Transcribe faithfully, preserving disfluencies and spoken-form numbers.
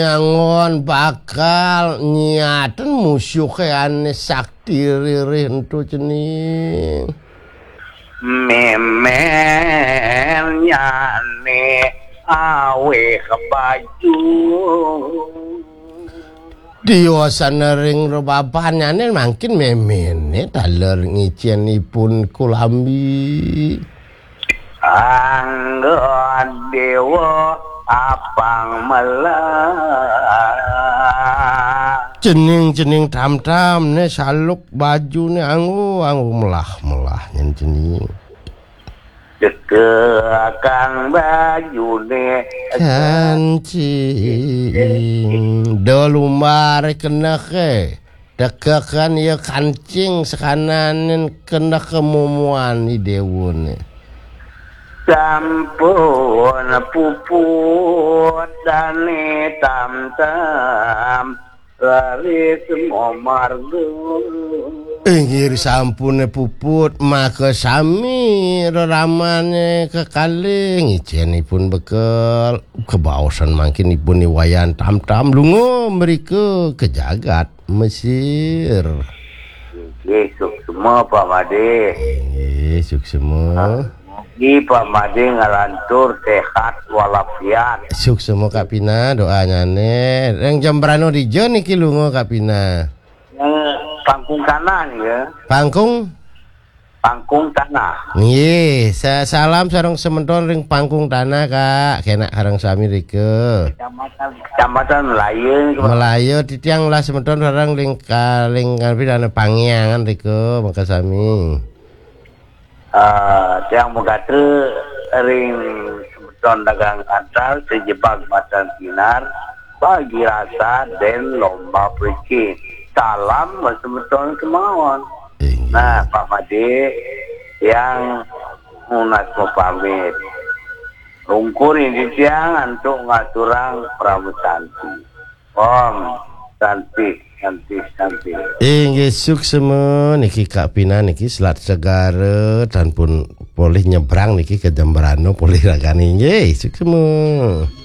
Nyangon bakal nyiaten musuh ane sakti ririh entu cening. Memel nyane awe baju. Diwasan ring rebapanyane mangkin memene taler ngicianipun kulambi. Anggon dewa apang melah. Cening-cening tam-tam ne saluk baju ne anggu anggu melah-melah nyen cening. Dekekang baju ne kancing dolumar kena ke dekekan ya kancing sekananen kena kemumuan di dewune. Sampun puput dane tam-tam lari semua marga. Inggir sampune puput maka sami reramane kekaling icenipun bekel kebaosan mangkin ipun niwayan tam-tam lungo mereka ke jagat Mesir. Suk semua Pak Made. Nggih, suk semua. Mugi Pak Made ngalantur sehat walafiat. Suk semua Kak Pina doanya ne. Yang Jembrano Rijo niki lungo Kak Pina. Yang pangkung tanah ya. Pangkung Pangkung tanah. Nggih, sa salam sareng sementon ring pangkung tanah Kak. Kena harang sami rike. Kecamatan Kecamatan Melayu. Melayu titiang lah sementon sareng ring kaling pidana pangyangan rike mangka sami. Uh, tiang megate ring semeton dagang antar sejebak macan sinar bagi rasa dan lomba pergi. Salam semeton kemauan. Nah Pak Made yang unas mau pamit rungkur ini tiang untuk ngaturang pramu santi. Om santi santi santi. Inggih suk semua niki Kak Pina niki selat segara dan pun boleh nyebrang niki ke Jembrano boleh ragani nggih suk semua.